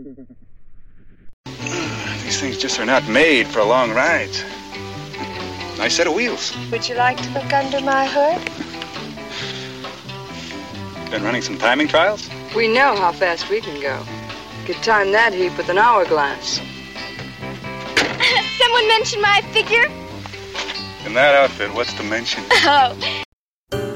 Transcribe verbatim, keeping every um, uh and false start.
These things just are not made for long rides. Nice set of wheels. Would you like to look under my hood? Been running some timing trials? We know how fast we can go. Could time that heap with an hourglass. Someone mentioned my figure? In that outfit, what's to mention? Oh,